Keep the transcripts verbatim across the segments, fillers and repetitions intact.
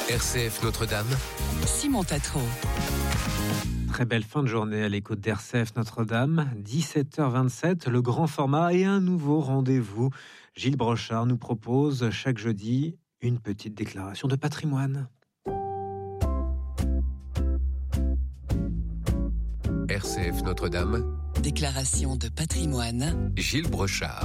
R C F Notre-Dame, Simon Tatro. Très belle fin de journée à l'écoute d'R C F Notre-Dame. dix-sept heures vingt-sept, le grand format et un nouveau rendez-vous. Gilles Brochard nous propose chaque jeudi une petite déclaration de patrimoine. R C F Notre-Dame, Déclaration de patrimoine. Gilles Brochard.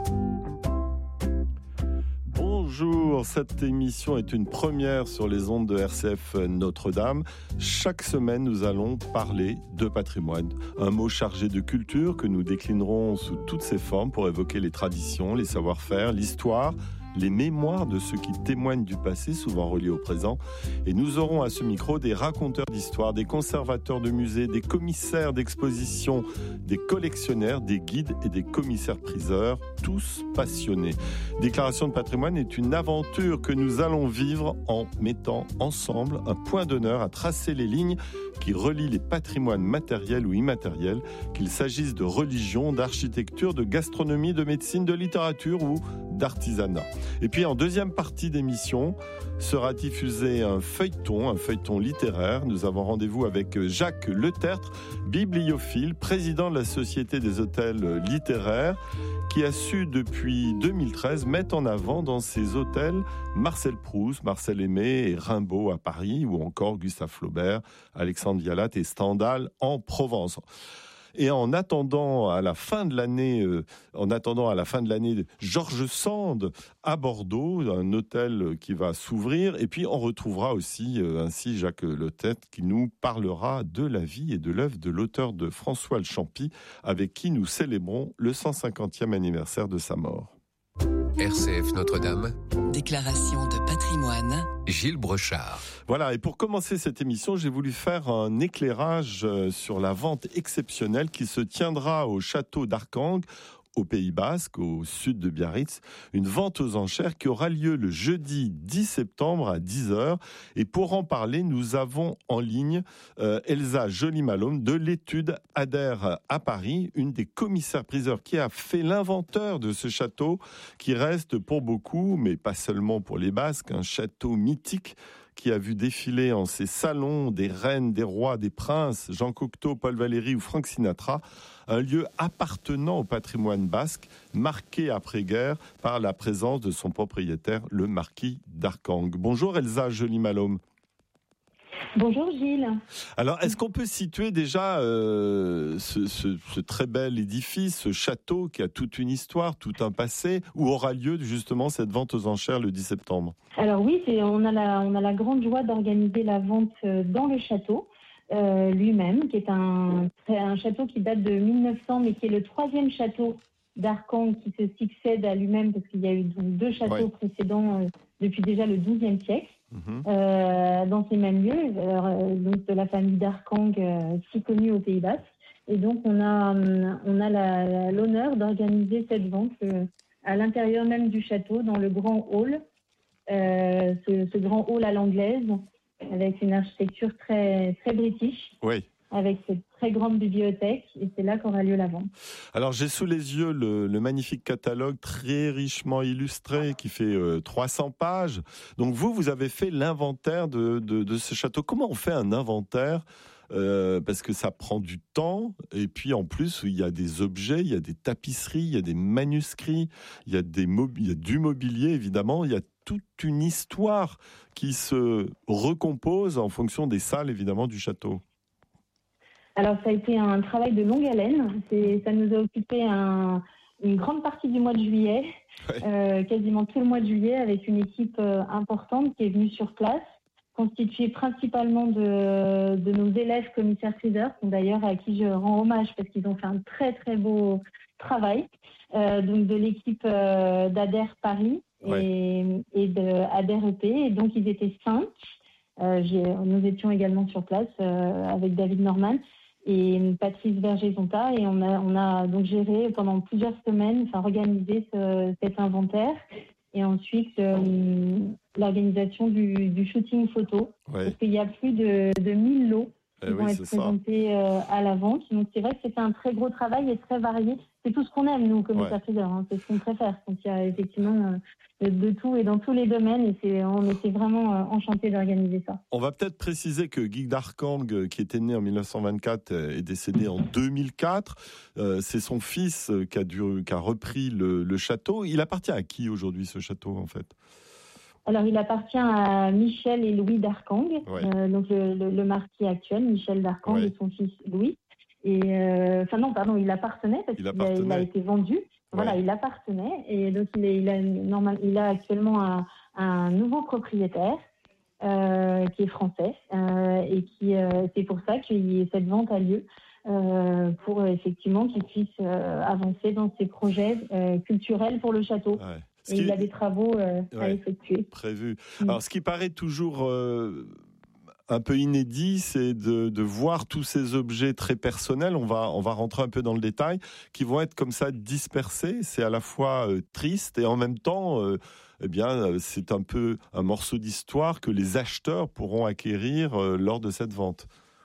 Bonjour, cette émission est une première sur les ondes de R C F Notre-Dame. Chaque semaine, nous allons parler de patrimoine. Un mot chargé de culture que nous déclinerons sous toutes ses formes pour évoquer les traditions, les savoir-faire, l'histoire, les mémoires de ceux qui témoignent du passé, souvent reliés au présent. Et nous aurons à ce micro des raconteurs d'histoire, des conservateurs de musées, des commissaires d'exposition, des collectionneurs, des guides et des commissaires-priseurs, tous passionnés. Déclaration de patrimoine est une aventure que nous allons vivre en mettant ensemble un point d'honneur à tracer les lignes qui relient les patrimoines matériels ou immatériels, qu'il s'agisse de religion, d'architecture, de gastronomie, de médecine, de littérature ou d'artisanat. Et puis en deuxième partie d'émission sera diffusé un feuilleton, un feuilleton littéraire. Nous avons rendez-vous avec Jacques Letertre, bibliophile, président de la Société des hôtels littéraires, qui a su depuis deux mille treize mettre en avant dans ses hôtels Marcel Proust, Marcel Aimé et Rimbaud à Paris, ou encore Gustave Flaubert, Alexandre Vialat et Stendhal en Provence. Et en attendant à la fin de l'année, euh, en attendant à la fin de l'année, Georges Sand à Bordeaux, un hôtel qui va s'ouvrir. Et puis on retrouvera aussi euh, ainsi Jacques Letertre qui nous parlera de la vie et de l'œuvre de l'auteur de François le Champy, avec qui nous célébrons le cent cinquantième anniversaire de sa mort. R C F Notre-Dame, Déclaration de patrimoine. Gilles Brochard. Voilà, et pour commencer cette émission, j'ai voulu faire un éclairage sur la vente exceptionnelle qui se tiendra au château d'Arcang, au Pays Basque, au sud de Biarritz, une vente aux enchères qui aura lieu le jeudi dix septembre à dix heures. Et pour en parler, nous avons en ligne euh, Elsa Joly-Malhomme de l'étude Adhère à Paris, une des commissaires-priseurs qui a fait l'inventeur de ce château, qui reste pour beaucoup, mais pas seulement pour les Basques, un château mythique qui a vu défiler en ses salons des reines, des rois, des princes, Jean Cocteau, Paul Valéry ou Frank Sinatra, un lieu appartenant au patrimoine basque, marqué après-guerre par la présence de son propriétaire, le marquis d'Arcang. Bonjour Elsa Joly-Malhomme. Bonjour Gilles. Alors, est-ce qu'on peut situer déjà euh, ce, ce, ce très bel édifice, ce château qui a toute une histoire, tout un passé, où aura lieu justement cette vente aux enchères le dix septembre ? Alors oui, c'est, on, a la, on a la grande joie d'organiser la vente dans le château euh, lui-même, qui est un, un château qui date de mille neuf cents, mais qui est le troisième château d'Arcang qui se succède à lui-même, parce qu'il y a eu deux châteaux ouais. précédents euh, depuis déjà le douzième siècle. Mmh. Euh, dans ces mêmes lieux, euh, donc de la famille d'Arcang, euh, si connue au Pays Basque. Et donc on a, on a la, la, l'honneur d'organiser cette vente euh, à l'intérieur même du château, dans le grand hall, euh, ce, ce grand hall à l'anglaise, avec une architecture très, très british. Oui. Avec cette très grande bibliothèque, et c'est là qu'aura lieu la vente. Alors j'ai sous les yeux le, le magnifique catalogue très richement illustré qui fait euh, trois cents pages. Donc vous, vous avez fait l'inventaire de, de, de ce château. Comment on fait un inventaire ? Euh, parce que ça prend du temps, et puis en plus il y a des objets, il y a des tapisseries, il y a des manuscrits, il y a, des mob- il y a du mobilier évidemment, il y a toute une histoire qui se recompose en fonction des salles évidemment du château. Alors, ça a été un travail de longue haleine. C'est, ça nous a occupé un, une grande partie du mois de juillet, ouais. euh, quasiment tout le mois de juillet, avec une équipe euh, importante qui est venue sur place, constituée principalement de, de nos élèves commissaires-priseurs, d'ailleurs à qui je rends hommage parce qu'ils ont fait un très très beau travail, euh, donc de l'équipe euh, d'Adhère Paris ouais. et, et de Adhère E P. Et donc, ils étaient cinq. Euh, j'ai, nous étions également sur place euh, avec David Norman et Patrice Berger-Zonta, et on a, on a donc géré pendant plusieurs semaines, enfin organisé ce, cet inventaire, et ensuite euh, l'organisation du, du shooting photo, ouais. parce qu'il y a plus de, de mille lots Eh qui vont oui, être c'est présentés euh, à la vente. Donc c'est vrai que c'était un très gros travail et très varié. C'est tout ce qu'on aime, nous, commissaires Ouais. priseurs. Hein. C'est ce qu'on préfère. Donc il y a effectivement euh, de tout et dans tous les domaines. Et c'est, on était vraiment euh, enchantés d'organiser ça. On va peut-être préciser que Guy d'Arcang, qui était né en mille neuf cent vingt-quatre, est décédé en deux mille quatre. Euh, c'est son fils qui a, dû, qui a repris le, le château. Il appartient à qui aujourd'hui, ce château, en fait ? Alors, il appartient à Michel et Louis d'Arcang, Ouais. euh, donc le, le, le marquis actuel, Michel d'Arcang, Ouais. et son fils Louis. Et euh, enfin non, pardon, il appartenait parce Il qu'il appartenait. a, il a été vendu. Voilà, Ouais. il appartenait et donc il, est, il a normal, il a actuellement un, un nouveau propriétaire euh, qui est français euh, et qui euh, c'est pour ça que cette vente a lieu euh, pour euh, effectivement qu'il puisse euh, avancer dans ses projets euh, culturels pour le château. Ouais. Ce Et qui il est a des travaux euh, à Ouais. effectuer. prévu. Mm. Alors, ce qui paraît toujours euh, un peu inédit, c'est de, de voir tous ces objets très personnels. On va, on va rentrer un peu dans le détail, qui vont être comme ça dispersés. C'est à la fois euh, triste et en même temps, euh, eh bien, c'est un peu un morceau d'histoire que les acheteurs pourront acquérir euh, lors de cette vente.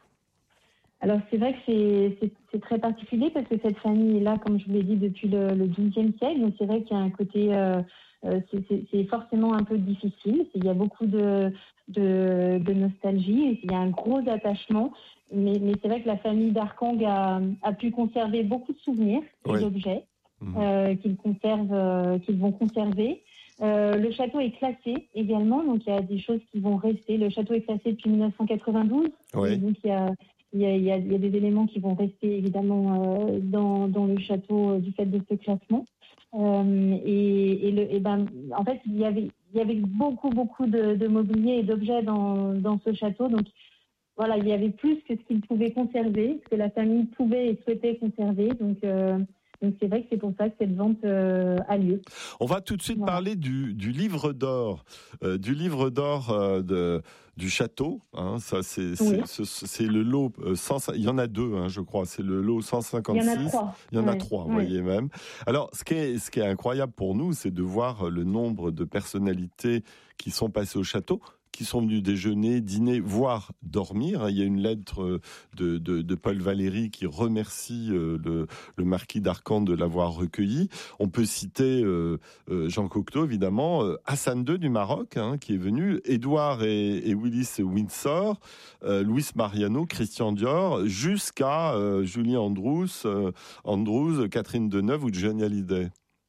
Alors c'est vrai que c'est, c'est, c'est très particulier parce que cette famille est là, comme je vous l'ai dit, depuis le, le douzième siècle. Donc c'est vrai qu'il y a un côté, euh, euh, c'est, c'est, c'est forcément un peu difficile. Il y a beaucoup de, de, de nostalgie, il y a un gros attachement. Mais, mais c'est vrai que la famille d'Arcang a, a pu conserver beaucoup de souvenirs et Oui. d'objets Mmh. euh, qu'ils conservent, euh, qu'ils vont conserver. Euh, le château est classé également, donc il y a des choses qui vont rester. Le château est classé depuis dix-neuf cent quatre-vingt-douze, Oui. et donc il y a Il y, a, il, y a, il y a des éléments qui vont rester évidemment euh, dans, dans le château euh, du fait de ce classement. Euh, et, et, le, et ben, en fait, il y avait, il y avait beaucoup, beaucoup de, de mobilier et d'objets dans, dans ce château. Donc, voilà, il y avait plus que ce qu'il pouvait conserver, ce que la famille pouvait et souhaitait conserver. Donc, euh, donc c'est vrai que c'est pour ça que cette vente euh, a lieu. On va tout de suite Voilà. parler du, du livre d'or, euh, du livre d'or euh, de, du château. Hein, ça, c'est, Oui. c'est, c'est, c'est le lot. Euh, cent, il y en a deux, hein, je crois. C'est le lot cent cinquante-six. Il y en a trois. Il y en a Ouais, trois, vous ouais. voyez même. Alors, ce qui est, ce qui est incroyable pour nous, c'est de voir le nombre de personnalités qui sont passées au château, qui sont venus déjeuner, dîner, voire dormir. Il y a une lettre de, de, de Paul Valéry qui remercie euh, le, le marquis d'Arcand de l'avoir recueilli. On peut citer euh, euh, Jean Cocteau, évidemment, euh, Hassan deux du Maroc, hein, qui est venu, Édouard et, et Willis Windsor, euh, Luis Mariano, Christian Dior, jusqu'à euh, Julie Andrews, euh, Andrews, Catherine Deneuve ou Johnny Hallyday.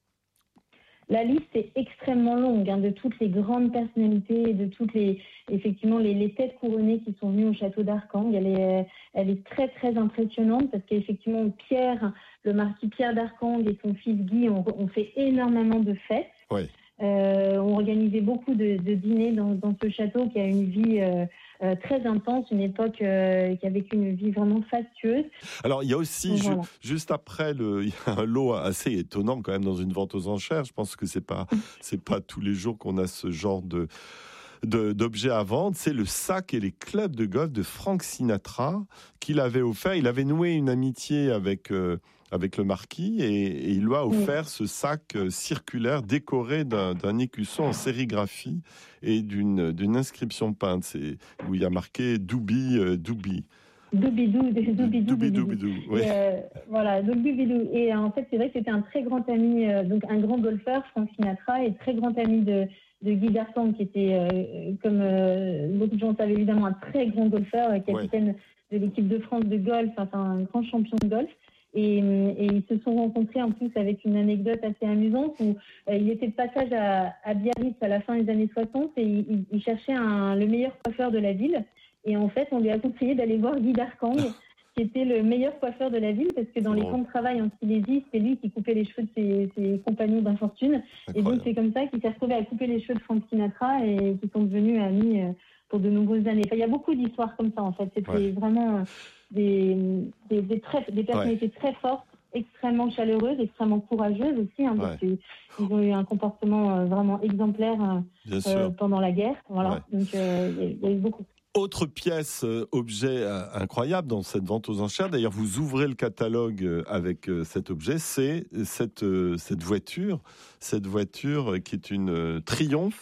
La liste est extrêmement longue hein, de toutes les grandes personnalités, de toutes les effectivement les, les têtes couronnées qui sont venues au château d'Arcang. Elle est, elle est très très impressionnante parce qu'effectivement Pierre, le marquis Pierre d'Arcang et son fils Guy ont, ont fait énormément de fêtes. Oui. Euh, ont organisé beaucoup de, de dîners dans, dans ce château qui a une vie euh, euh, très intense, une époque euh, qui a vécu une vie vraiment fastueuse. Alors il y a aussi Voilà. ju- juste après le, il y a un lot assez étonnant quand même dans une vente aux enchères. Je pense que c'est pas c'est pas tous les jours qu'on a ce genre de De, d'objets à vendre, c'est le sac et les clubs de golf de Frank Sinatra qu'il avait offert. Il avait noué une amitié avec euh, avec le marquis et, et il lui a offert ce sac euh, circulaire décoré d'un, d'un écusson en sérigraphie et d'une d'une inscription peinte, c'est où il y a marqué Doubi euh, Doubi. Doubidou, doubidou, Doubi doubidou. Doubidou. Oui. Et, euh, voilà, donc Doubidou. Et euh, en fait, c'est vrai que c'était un très grand ami, euh, donc un grand golfeur, Frank Sinatra, et très grand ami de, de Guy d'Arcang, qui était, euh, comme euh, beaucoup de gens savent évidemment, un très grand golfeur, euh, capitaine ouais. de l'équipe de France de golf, enfin un grand champion de golf. Et, et ils se sont rencontrés en plus avec une anecdote assez amusante où euh, il était de passage à, à Biarritz à la fin des années soixante et il, il cherchait un, le meilleur coiffeur de la ville. Et en fait, on lui a conseillé d'aller voir Guy d'Arcang, qui était le meilleur coiffeur de la ville, parce que dans les camps de travail en Silésie, c'était lui qui coupait les cheveux de ses, ses compagnons d'infortune. Incroyable. Et donc, c'est comme ça qu'il s'est retrouvé à couper les cheveux de Frank Sinatra et qui sont devenus amis pour de nombreuses années. Enfin, il y a beaucoup d'histoires comme ça, en fait. C'était ouais. vraiment des, des, des, très, des personnalités ouais. très fortes, extrêmement chaleureuses, extrêmement courageuses aussi, hein, parce ouais. qu'ils ont eu un comportement vraiment exemplaire euh, pendant la guerre. Voilà. Ouais. Donc, euh, il y a eu beaucoup. Autre pièce, euh, objet euh, incroyable dans cette vente aux enchères, d'ailleurs vous ouvrez le catalogue euh, avec euh, cet objet, c'est cette, euh, cette voiture, cette voiture qui est une euh, Triumph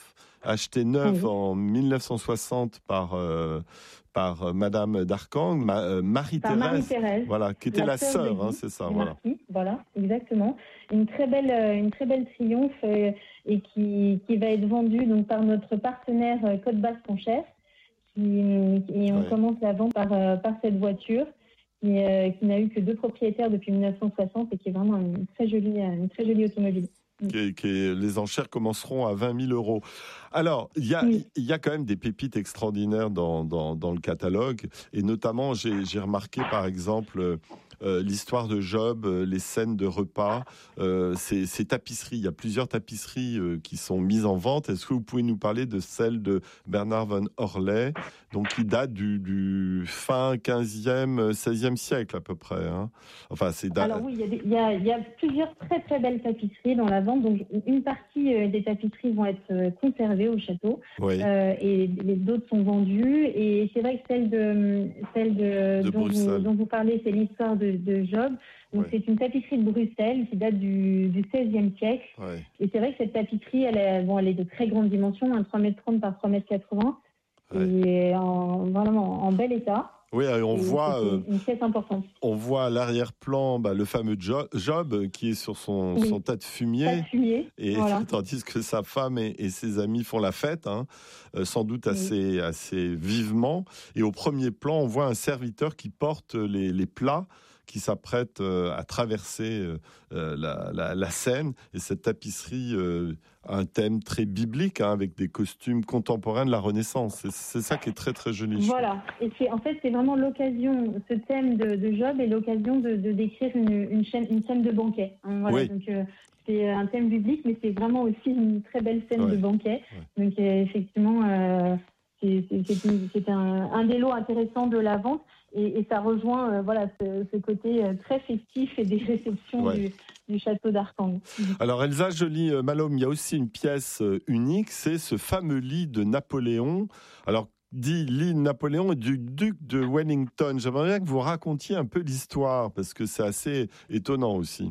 acheté neuf Oui. en mille neuf cent soixante par euh, par euh, Madame d'Arcang, Ma, euh, Par Marie-Thérèse, Marie-Thérèse, voilà, qui était la, la sœur sœur, de hein, Guy c'est ça, du voilà. Marquis. Voilà, exactement. Une très belle, euh, une très belle triomphe euh, et qui, qui va être vendue donc par notre partenaire euh, Côte Basque-Conchère. Qui, et on Ouais. commence la vente par, euh, par cette voiture qui, euh, qui n'a eu que deux propriétaires depuis mille neuf cent soixante et qui est vraiment une très jolie, une très jolie automobile. Qui est- qui est- les enchères commenceront à vingt mille euros. Alors, il y a, Oui. il y a quand même des pépites extraordinaires dans, dans, dans le catalogue. Et notamment, j'ai, j'ai remarqué, par exemple, euh, l'histoire de Job, euh, les scènes de repas, euh, ces, ces tapisseries. Il y a plusieurs tapisseries euh, qui sont mises en vente. Est-ce que vous pouvez nous parler de celle de Bernard von Orley, donc qui date du, du fin quinzième, seizième siècle à peu près, hein. Enfin, c'est da- Alors oui, il y, a des- il y, a, il y a plusieurs très très belles tapisseries dans la vente. Donc une partie euh, des tapisseries vont être euh, conservées au château oui, euh, et les d'autres sont vendues. Et c'est vrai que celle de celle de, De dont, vous, Bruxelles. dont vous parlez, c'est l'histoire de, de Job. Donc Ouais. c'est une tapisserie de Bruxelles qui date du, du seizième siècle. ouais. Et c'est vrai que cette tapisserie, elle est, bon, elle est de très grande dimension, hein, trois mètres trente par trois mètres quatre-vingts, Ouais. et en, vraiment en bel état. Oui, et on Et voit, c'est euh, une pièce importante. on voit à l'arrière-plan bah, le fameux Jo- Job euh, qui est sur son, Oui. son tas de Pas fumier. de fumier. Et Voilà. tandis que sa femme et, et ses amis font la fête, hein, euh, sans doute assez, assez vivement. Et au premier plan, on voit un serviteur qui porte les, les plats, qui s'apprête euh, à traverser euh, euh, la, la, la Seine. Et cette tapisserie euh, a un thème très biblique, hein, avec des costumes contemporains de la Renaissance. C'est, c'est ça qui est très très joli. je Voilà. Et c'est, en fait, c'est vraiment l'occasion, ce thème de, de Job est l'occasion de, de décrire une, une, chaîne, une scène de banquet. Hein, voilà. Oui. Donc, euh, c'est un thème biblique, mais c'est vraiment aussi une très belle scène Ouais. de banquet. Donc, euh, effectivement, euh, c'est, c'est, c'est, une- c'est un, un des lots intéressants de la vente. Et, et ça rejoint euh, voilà, ce, ce côté euh, très festif et des réceptions Ouais. du, du château d'Arcang. Alors Elsa Joly-Malhomme, il y a aussi une pièce euh, unique, c'est ce fameux lit de Napoléon. Alors dit lit de Napoléon et du duc de Wellington. J'aimerais bien que vous racontiez un peu l'histoire parce que c'est assez étonnant aussi.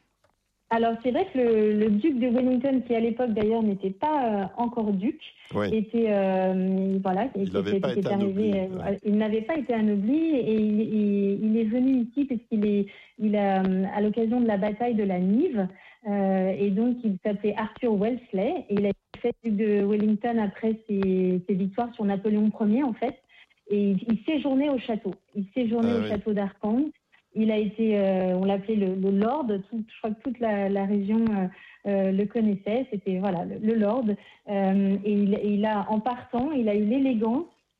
Alors, c'est vrai que le, le duc de Wellington, qui à l'époque d'ailleurs n'était pas euh, encore duc, Oui. était euh, voilà, Il qui n'avait était- pas qui été était arrivé, anobli, euh, ouais. il n'avait pas été anobli et il, il- il est venu ici parce qu'il est, il a à l'occasion de la bataille de la Nive euh, et donc il s'appelait Arthur Wellesley et il a été fait duc de Wellington après ses, ses victoires sur Napoléon Ier en fait et il, il séjournait au château, il séjournait Ah au oui. château d'Arcang. Il a été, euh, on l'appelait le, le Lord. Tout, je crois que toute la, la région euh, euh, le connaissait. C'était voilà le, le Lord. Euh, et il, et il a, en partant, il a eu l'élégance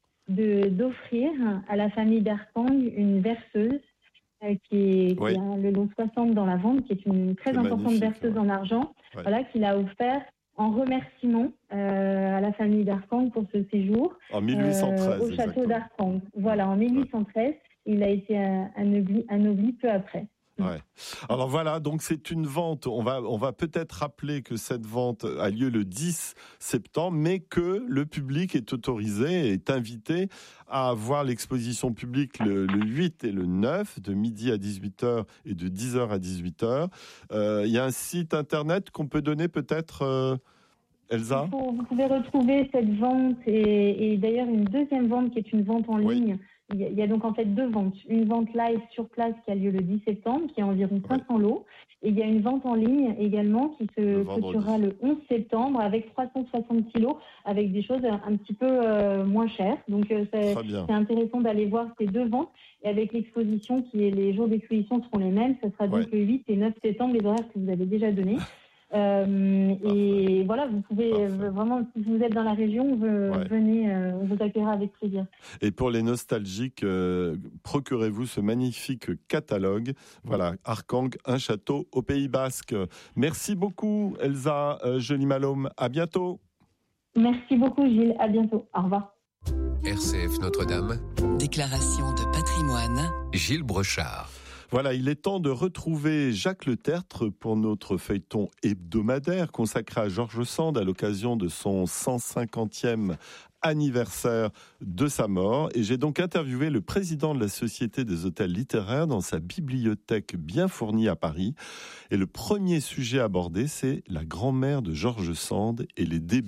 de d'offrir à la famille d'Arcang une berceuse euh, qui, est, Oui. qui a le lot soixante dans la vente, qui est une très C'est importante magnifique, berceuse ouais. en argent. Ouais. Voilà qu'il a offert en remerciement euh, à la famille d'Arcang pour ce séjour. En mille huit cent treize, Euh, au château exactement. d'Arcang. Voilà, en mille huit cent treize, il a été anobli, anobli peu après. Ouais. Alors voilà, donc c'est une vente. On va, on va peut-être rappeler que cette vente a lieu le dix septembre, mais que le public est autorisé, est invité à voir l'exposition publique le, le huit et le neuf, de midi à dix-huit heures et de dix heures à dix-huit heures. Euh, il y a un site internet qu'on peut donner peut-être, euh, Elsa ? Vous, vous pouvez retrouver cette vente et, et d'ailleurs une deuxième vente qui est une vente en Oui. ligne. Il y, a, il y a donc en fait deux ventes. Une vente live sur place qui a lieu le dix septembre, qui est environ cinq cents lots. Et il y a une vente en ligne également qui Le se vendredi. clôturera le onze septembre avec trois cent soixante kilos, avec des choses un petit peu euh, moins chères. Donc euh, c'est, Très bien. c'est intéressant d'aller voir ces deux ventes. Et avec l'exposition, qui est les jours d'exposition seront les mêmes, ce sera donc Ouais. le huit et neuf septembre, les horaires que vous avez déjà donnés. Euh, et voilà, vous pouvez Parfait. euh, vraiment, si vous êtes dans la région, vous, Ouais. venez, euh, on vous accueillera avec plaisir. Et pour les nostalgiques, euh, procurez-vous ce magnifique catalogue. Voilà, Arcang, un château au Pays Basque. Merci beaucoup, Elsa euh, Joly-Malhomme. À bientôt. Merci beaucoup, Gilles. À bientôt. Au revoir. R C F Notre-Dame, Déclaration de patrimoine Gilles Brochard. Voilà, il est temps de retrouver Jacques Le Tertre pour notre feuilleton hebdomadaire consacré à George Sand à l'occasion de son cent cinquantième anniversaire de sa mort. Et j'ai donc interviewé le président de la Société des hôtels littéraires dans sa bibliothèque bien fournie à Paris. Et le premier sujet abordé, c'est la grand-mère de George Sand et les débuts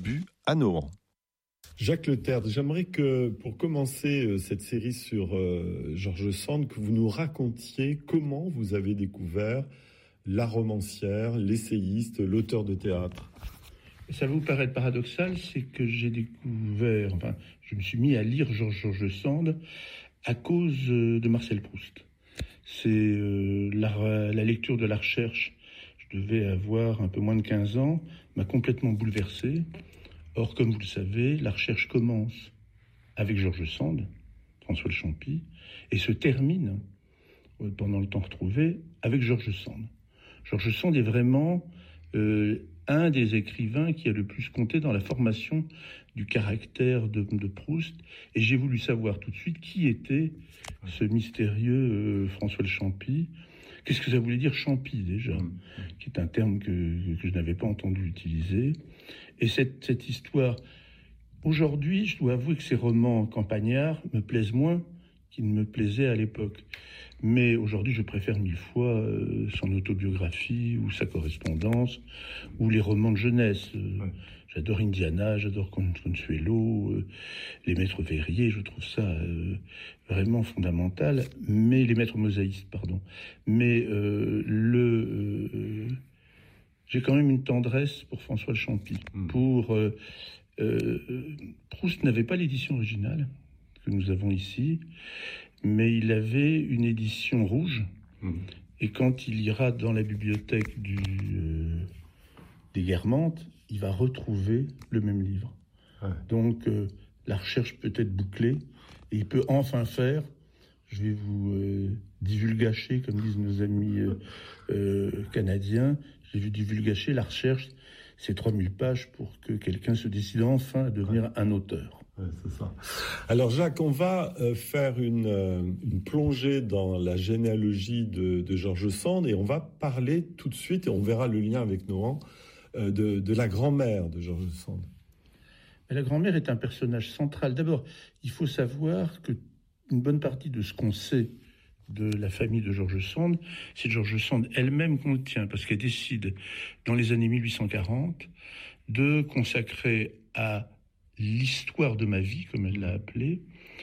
à Nohant. Jacques Letertre, j'aimerais que, pour commencer cette série sur euh, George Sand, que vous nous racontiez comment vous avez découvert la romancière, l'essayiste, l'auteur de théâtre. Ça va vous paraître paradoxal, c'est que j'ai découvert, enfin, je me suis mis à lire George, George Sand à cause de Marcel Proust. C'est euh, la, la lecture de la recherche, je devais avoir un peu moins de quinze ans, m'a complètement bouleversé. Or, comme vous le savez, la recherche commence avec George Sand, François de Champy, et se termine, pendant le temps retrouvé, avec George Sand. George Sand est vraiment euh, un des écrivains qui a le plus compté dans la formation du caractère de, de Proust, et j'ai voulu savoir tout de suite qui était ce mystérieux euh, François de Champy. Qu'est-ce que ça voulait dire Champy, déjà, mmh. qui est un terme que, que je n'avais pas entendu utiliser. Et cette, cette histoire, aujourd'hui, je dois avouer que ces romans campagnards me plaisent moins qu'ils ne me plaisaient à l'époque. Mais aujourd'hui, je préfère mille fois euh, son autobiographie ou sa correspondance ou les romans de jeunesse. Euh, ouais. J'adore Indiana, j'adore Consuelo, euh, les maîtres verriers, je trouve ça euh, vraiment fondamental. Mais les maîtres mosaïstes, pardon. Mais euh, le... Euh, j'ai quand même une tendresse pour François de Champy. Mmh. Pour, euh, euh, Proust n'avait pas l'édition originale que nous avons ici, mais il avait une édition rouge. Mmh. Et quand il ira dans la bibliothèque du, euh, des Guermantes, il va retrouver le même livre. Ouais. Donc euh, la recherche peut être bouclée et il peut enfin faire, je vais vous euh, divulgacher, comme disent nos amis euh, euh, canadiens, j'ai vu divulgacher la recherche, c'est trois mille pages pour que quelqu'un se décide enfin à devenir ouais. un auteur. Ouais, c'est ça. Alors Jacques, on va euh, faire une, euh, une plongée dans la généalogie de, de George Sand et on va parler tout de suite, et on verra le lien avec Nohant, euh, de, de la grand-mère de George Sand. La grand-mère est un personnage central. D'abord, il faut savoir que une bonne partie de ce qu'on sait de la famille de George Sand, c'est George Sand elle-même qu'on le tient, parce qu'elle décide, dans les années mille huit cent quarante, de consacrer à l'histoire de ma vie, comme elle l'a appelé.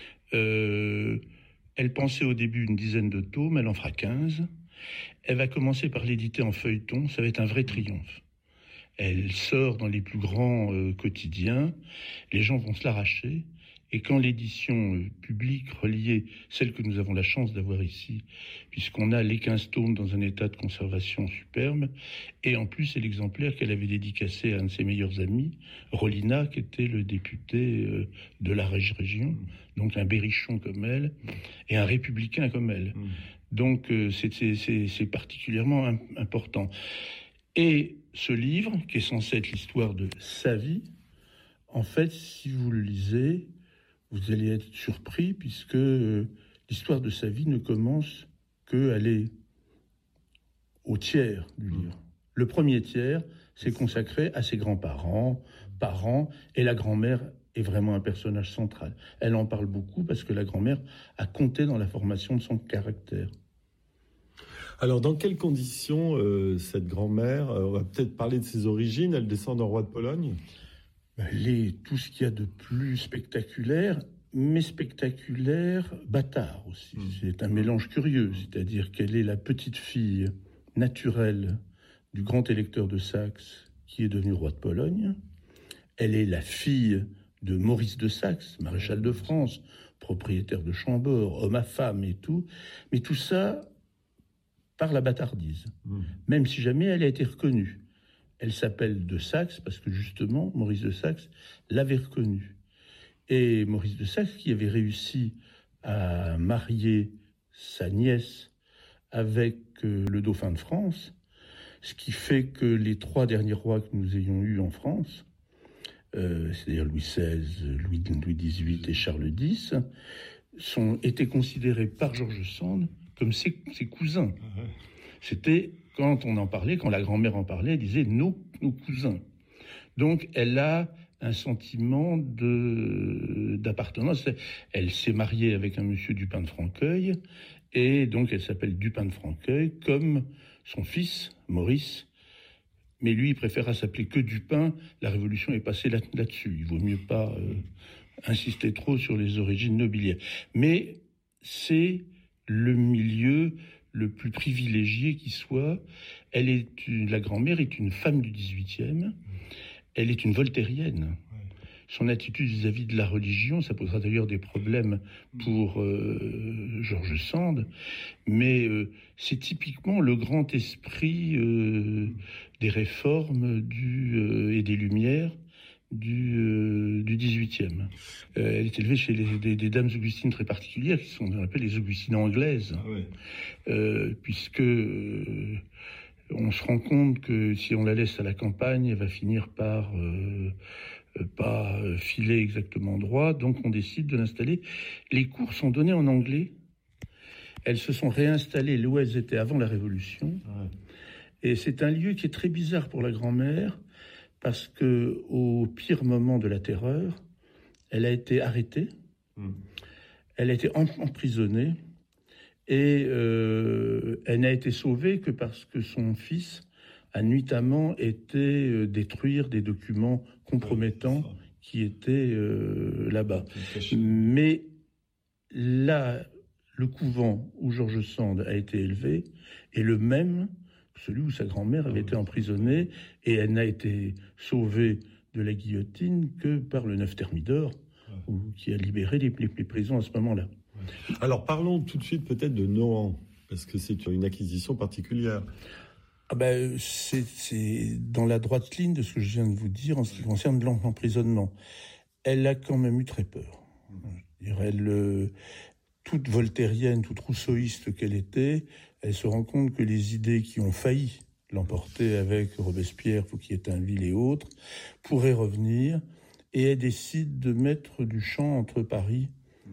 Euh, elle pensait au début une dizaine de tomes, elle en fera quinze. Elle va commencer par l'éditer en feuilleton, ça va être un vrai triomphe. Elle sort dans les plus grands euh, quotidiens, les gens vont se l'arracher. Et quand l'édition euh, publique reliée, celle que nous avons la chance d'avoir ici, puisqu'on a les quinze tomes dans un état de conservation superbe, et en plus c'est l'exemplaire qu'elle avait dédicacé à un de ses meilleurs amis, Rolina, qui était le député euh, de la région, donc un berrichon comme elle, et un républicain comme elle. Mmh. Donc euh, c'est, c'est, c'est, c'est particulièrement im- important. Et ce livre, qui est censé être l'histoire de sa vie, en fait, si vous le lisez, vous allez être surpris, puisque euh, l'histoire de sa vie ne commence qu'elle est au tiers du livre. Le premier tiers, c'est consacré à ses grands-parents, parents, et la grand-mère est vraiment un personnage central. Elle en parle beaucoup parce que la grand-mère a compté dans la formation de son caractère. Alors, dans quelles conditions euh, cette grand-mère, euh, on va peut-être parler de ses origines, elle descend d'un roi de Pologne ? Elle est tout ce qu'il y a de plus spectaculaire, mais spectaculaire, bâtard aussi. Mmh. C'est un mélange curieux, c'est-à-dire qu'elle est la petite-fille naturelle du grand électeur de Saxe qui est devenu roi de Pologne. Elle est la fille de Maurice de Saxe, maréchal de France, propriétaire de Chambord, homme à femme et tout. Mais tout ça par la bâtardise, mmh. même si jamais elle a été reconnue. Elle s'appelle de Saxe parce que justement, Maurice de Saxe l'avait reconnue. Et Maurice de Saxe, qui avait réussi à marier sa nièce avec euh, le dauphin de France, ce qui fait que les trois derniers rois que nous ayons eus en France, euh, c'est-à-dire Louis seize, Louis, Louis dix-huit et Charles dix, sont, étaient considérés par George Sand comme ses, ses cousins. Uh-huh. C'était... Quand on en parlait, quand la grand-mère en parlait, elle disait nos, nos cousins. Donc, elle a un sentiment de, d'appartenance. Elle s'est mariée avec un monsieur Dupin de Franqueuil, et donc elle s'appelle Dupin de Franqueuil, comme son fils, Maurice, Mais lui, il préférera s'appeler que Dupin. La Révolution est passée là, là-dessus. Il vaut mieux pas euh, insister trop sur les origines nobiliaires. Mais c'est le milieu le plus privilégié qui soit. Elle est une, la grand-mère est une femme du dix-huitième. Elle est une voltairienne. Son attitude vis-à-vis de la religion, ça posera d'ailleurs des problèmes pour euh, George Sand, mais euh, c'est typiquement le grand esprit euh, des réformes du, euh, et des Lumières du, euh, du dix-huitième. Euh, elle est élevée chez les, des, des dames augustines très particulières, qui sont, on appelle les augustines anglaises, ah oui. euh, puisque euh, on se rend compte que si on la laisse à la campagne, elle va finir par... Euh, pas filer exactement droit, donc on décide de l'installer. Les cours sont donnés en anglais. Elles se sont réinstallées là où elles étaient avant la Révolution. Ouais. Et c'est un lieu qui est très bizarre pour la grand-mère, parce que au pire moment de la terreur, elle a été arrêtée, mmh. elle a été emprisonnée, et euh, elle n'a été sauvée que parce que son fils a nuitamment été détruire des documents compromettants ouais, qui étaient euh, là-bas. Mais là, le couvent où George Sand a été élevé est le même que celui où sa grand-mère avait été emprisonnée, et elle n'a été sauvée de la guillotine que par le neuf Thermidor, ouais. qui a libéré les, les, les prisons à ce moment-là. Ouais. Alors parlons tout de suite peut-être de Nohant, parce que c'est une acquisition particulière. Ah ben, c'est, c'est dans la droite ligne de ce que je viens de vous dire en ce qui concerne l'emprisonnement. Elle a quand même eu très peur. Je dirais, elle, euh, toute voltairienne, toute rousseauiste qu'elle était, elle se rend compte que les idées qui ont failli l'emporter avec Robespierre, Fouquier-Tinville et autres, pourraient revenir, et elle décide de mettre du champ entre Paris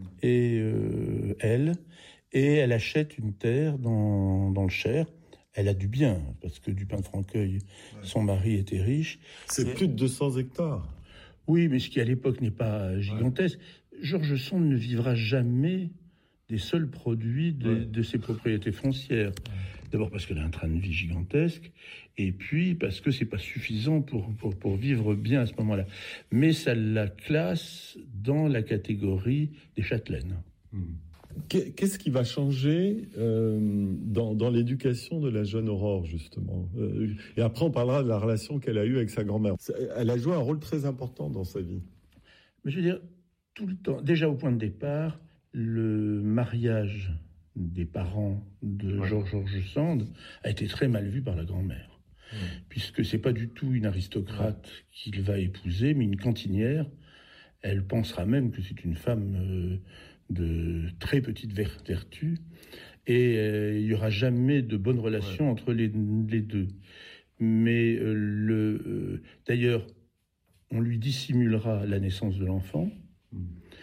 et euh, elle, et elle achète une terre dans, dans le Cher. Elle a du bien, parce que Dupin de Franqueuil, ouais. son mari était riche. C'est et... plus de deux cents hectares. Oui, mais ce qui à l'époque n'est pas gigantesque. Ouais. George Sand ne vivra jamais des seuls produits de, ouais. de ses propriétés foncières. Ouais. D'abord parce qu'elle a un train de vie gigantesque, et puis parce que c'est pas suffisant pour, pour, pour vivre bien à ce moment-là. Mais ça la classe dans la catégorie des châtelaines. Mmh. Qu'est-ce qui va changer euh, dans, dans l'éducation de la jeune Aurore, justement euh, Et après, on parlera de la relation qu'elle a eue avec sa grand-mère. Elle a joué un rôle très important dans sa vie. Mais je veux dire, tout le temps, déjà au point de départ, le mariage des parents de ouais. George, George Sand a été très mal vu par la grand-mère. Ouais. Puisque c'est pas du tout une aristocrate ouais. qu'il va épouser, mais une cantinière. Elle pensera même que c'est une femme... Euh, de très petite vertu, et euh, il n'y aura jamais de bonne relation ouais. entre les, les deux. Mais euh, le, euh, d'ailleurs, on lui dissimulera la naissance de l'enfant, mmh.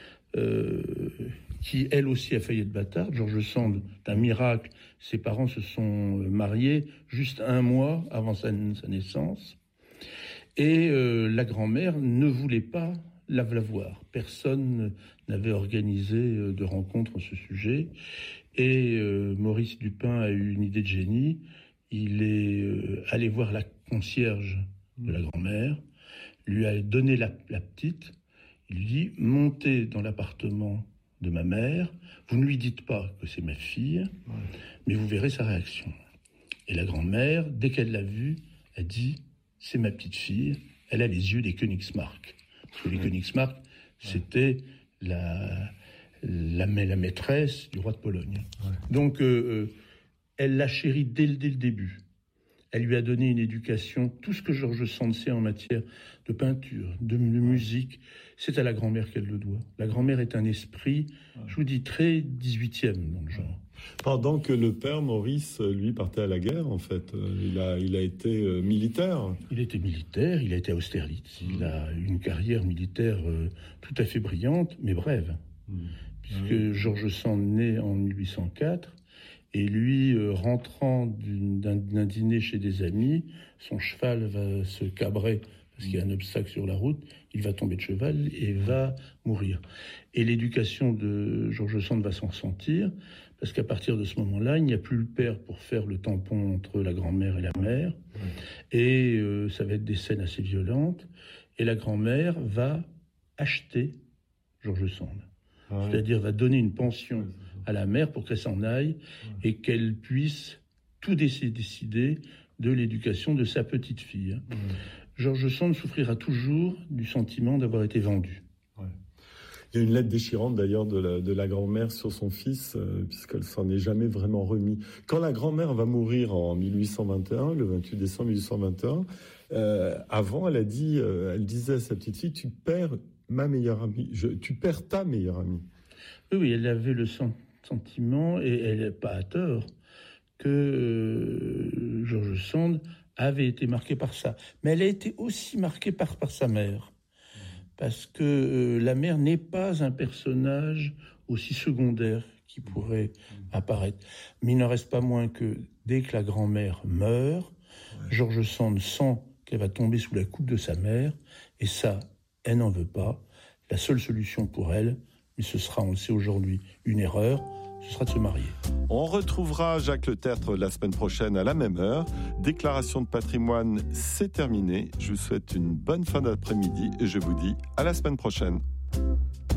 euh, qui elle aussi a failli être bâtarde. George Sand, d'un miracle, ses parents se sont mariés juste un mois avant sa, sa naissance, et euh, la grand-mère ne voulait pas la voir. Personne n'avait organisé de rencontre à ce sujet. Et euh, Maurice Dupin a eu une idée de génie. Il est euh, allé voir la concierge de la grand-mère, lui a donné la, la petite. Il lui dit « Montez dans l'appartement de ma mère. Vous ne lui dites pas que c'est ma fille, ouais. mais vous verrez sa réaction. » Et la grand-mère, dès qu'elle l'a vue, a dit « C'est ma petite fille. Elle a les yeux des Königsmarck. » Parce que les Königsmarck, ouais. c'était la, la, la maîtresse du roi de Pologne. Ouais. Donc, euh, elle l'a chérie dès, dès le début. Elle lui a donné une éducation. Tout ce que George Sand sait en matière de peinture, de, de musique, c'est à la grand-mère qu'elle le doit. La grand-mère est un esprit, ouais. je vous dis, très dix-huitième dans le genre. Pendant que le père, Maurice, lui, partait à la guerre, en fait. Il a, il a été euh, militaire. Il était militaire, il a été à Austerlitz. Mmh. Il a une carrière militaire euh, tout à fait brillante, mais brève. Mmh. Puisque mmh. George Sand naît en mille huit cent quatre, et lui, euh, rentrant d'une, d'un, d'un dîner chez des amis, son cheval va se cabrer parce qu'il y a un obstacle sur la route, il va tomber de cheval et va mourir. Et l'éducation de George Sand va s'en ressentir, parce qu'à partir de ce moment-là, il n'y a plus le père pour faire le tampon entre la grand-mère et la mère, et euh, ça va être des scènes assez violentes, et la grand-mère va acheter George Sand. Ah oui. C'est-à-dire va donner une pension à la mère pour qu'elle s'en aille et qu'elle puisse tout décider de l'éducation de sa petite fille. Mmh. George Sand souffrira toujours du sentiment d'avoir été vendu. Ouais. Il y a une lettre déchirante d'ailleurs de la, de la grand-mère sur son fils, euh, puisqu'elle s'en est jamais vraiment remis. Quand la grand-mère va mourir en mille huit cent vingt et un, le vingt-huit décembre mille huit cent vingt et un, euh, avant elle a dit, euh, elle disait à sa petite fille, tu perds ma meilleure amie, je, tu perds ta meilleure amie. Oui, oui, elle avait le sentiment, et elle n'est pas à tort, que euh, George Sand avait été marqué par ça. Mais elle a été aussi marquée par, par sa mère. Parce que euh, la mère n'est pas un personnage aussi secondaire qui pourrait apparaître. Mais il n'en reste pas moins que dès que la grand-mère meurt, ouais. George Sand sent qu'elle va tomber sous la coupe de sa mère, et ça, elle n'en veut pas. La seule solution pour elle, mais ce sera, on le sait aujourd'hui, une erreur, ce sera de se marier. On retrouvera Jacques Le Tertre la semaine prochaine à la même heure. Déclaration de patrimoine, c'est terminé. Je vous souhaite une bonne fin d'après-midi et je vous dis à la semaine prochaine.